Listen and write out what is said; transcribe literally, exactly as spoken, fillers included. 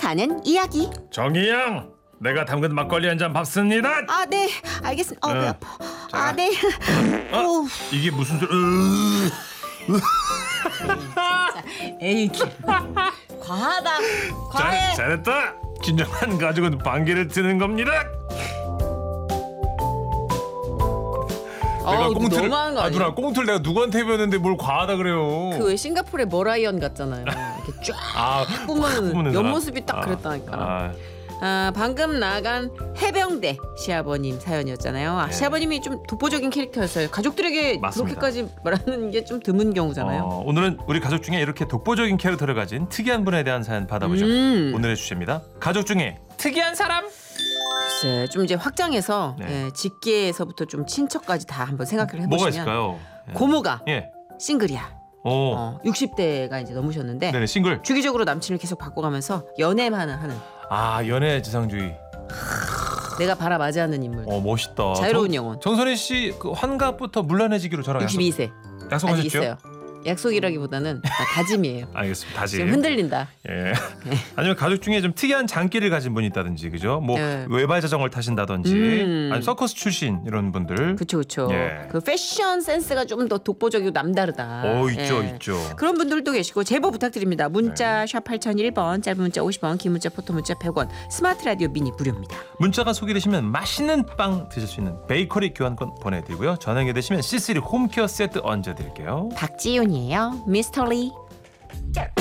사는 이야기. 정희양, 내가 담근 막걸리 한 잔 받습니다. 아, 네, 알겠습니다. 어, 배 어. 아파. 자. 아, 네. 어? 오. 이게 무슨 소리? 에이, 과하다. 과해. 잘, 잘했다. 진정한 가족은 방귀를 트는 겁니다. 어, 너무한 거 아, 아니야? 누나 꽁트를 내가 누구한테 배웠는데 뭘 과하다 그래요? 그 왜 싱가포르의 머라이언 같잖아요. 이렇게 쫙 아, 뿜는 뿜는 사람. 옆모습이 딱 아, 그랬다니까. 아, 아, 방금 나간 해병대 시아버님 사연이었잖아요. 아, 네. 시아버님이 좀 독보적인 캐릭터였어요. 가족들에게 맞습니다. 그렇게까지 말하는 게 좀 드문 경우잖아요. 어, 오늘은 우리 가족 중에 이렇게 독보적인 캐릭터를 가진 특이한 분에 대한 사연 받아보죠. 음. 오늘의 주제입니다. 가족 중에 특이한 사람. 글쎄, 좀 이제 확장해서 네. 예, 직계에서부터 좀 친척까지 다 한번 생각을 해보시면 뭐가 있을까요? 예. 고모가 예. 싱글이야. 오. 어, 육십 대가 이제 넘으셨는데 네네, 싱글. 주기적으로 남친을 계속 바꿔가면서 연애만 하는 아, 연애 지상주의. 내가 바라맞이 하는 인물. 어, 멋있다. 자유로운 정- 영혼. 정선희 씨 그 환갑부터 물란해지기로 저랑 육십이 세. 약속, 약속하셨죠? 아직 있어요. 약속이라기보다는 아, 다짐이에요. 알겠습니다. 다시. 지금 흔들린다. 예. 아니면 가족 중에 좀 특이한 장기를 가진 분이 있다든지, 그죠? 뭐 네. 외발 자전거를 타신다든지, 음. 아니면 서커스 출신 이런 분들. 그쵸 그쵸. 예. 그 패션 센스가 좀 더 독보적이고 남다르다. 어, 있죠, 예. 있죠. 그런 분들도 계시고 제보 부탁드립니다. 문자 네. 샵 팔공공일 번, 짧은 문자 오십 원, 긴 문자 포토 문자 백 원, 스마트 라디오 미니 무료입니다. 문자가 소개되시면 맛있는 빵 드실 수 있는 베이커리 교환권 보내드리고요. 전화 연결되시면 씨쓰리 홈케어 세트 얹어드릴게요. 박지윤이에요. 미스터리.